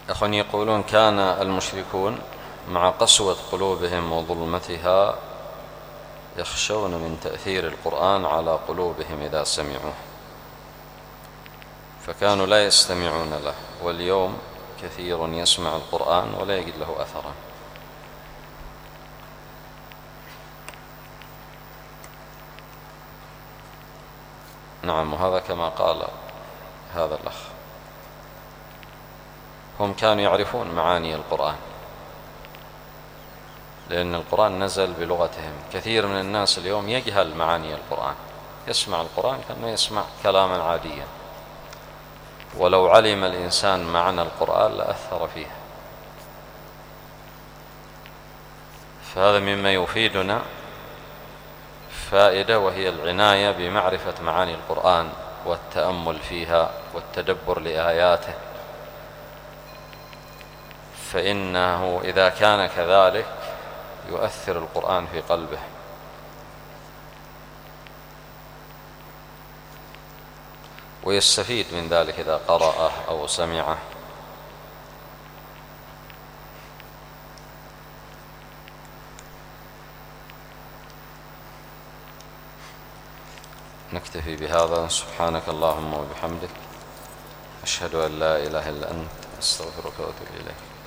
أخوان يقولون كان المشركون مع قسوة قلوبهم وظلمتها يخشون من تأثير القرآن على قلوبهم إذا سمعوه، فكانوا لا يستمعون له، واليوم كثير يسمع القرآن ولا يجد له أثرا. نعم، وهذا كما قال هذا الأخ، هم كانوا يعرفون معاني القرآن لأن القرآن نزل بلغتهم. كثير من الناس اليوم يجهل معاني القرآن، يسمع القرآن كأنه يسمع كلاما عاديا، ولو علم الإنسان معنى القرآن لأثر فيه. فهذا مما يفيدنا فائدة، وهي العناية بمعرفة معاني القرآن والتأمل فيها والتدبر لآياته، فإنه إذا كان كذلك يؤثر القرآن في قلبه. ويستفيد من ذلك إذا قرأه أو سمعه. نكتفي بهذا. سبحانك اللهم وبحمدك، أشهد أن لا إله إلا أنت، أستغفرك وأتوب إليك.